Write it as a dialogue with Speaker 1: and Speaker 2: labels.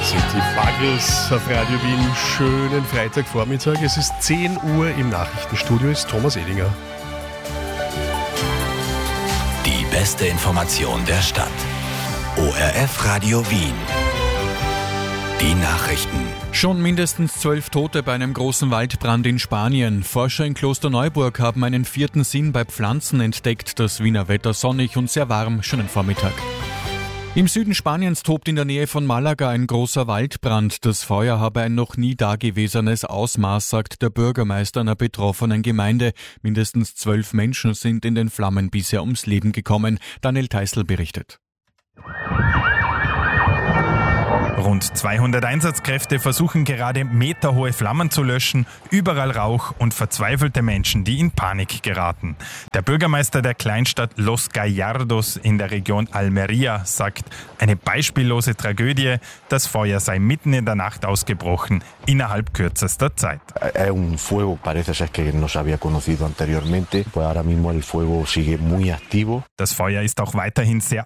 Speaker 1: sind die Buggles auf Radio Wien. Schönen Freitagvormittag. Es ist 10 Uhr, im Nachrichtenstudio ist Thomas Edinger.
Speaker 2: Die beste Information der Stadt. ORF Radio Wien. Die Nachrichten.
Speaker 3: Schon mindestens 12 Tote bei einem großen Waldbrand in Spanien. Forscher in Klosterneuburg haben einen vierten Sinn bei Pflanzen entdeckt. Das Wiener Wetter sonnig und sehr warm, schönen Vormittag. Im Süden Spaniens tobt in der Nähe von Malaga ein großer Waldbrand. Das Feuer habe ein noch nie dagewesenes Ausmaß, sagt der Bürgermeister einer betroffenen Gemeinde. Mindestens 12 Menschen sind in den Flammen bisher ums Leben gekommen. Daniel Theißl berichtet.
Speaker 4: Rund 200 Einsatzkräfte versuchen gerade meterhohe Flammen zu löschen, überall Rauch und verzweifelte Menschen, die in Panik geraten. Der Bürgermeister der Kleinstadt Los Gallardos in der Region Almería sagt, eine beispiellose Tragödie, das Feuer sei mitten in der Nacht ausgebrochen, innerhalb kürzester Zeit.
Speaker 5: Es un fuego, parece ser que no se había conocido anteriormente, pues ahora mismo el fuego sigue muy activo.
Speaker 4: Das Feuer ist auch weiterhin sehr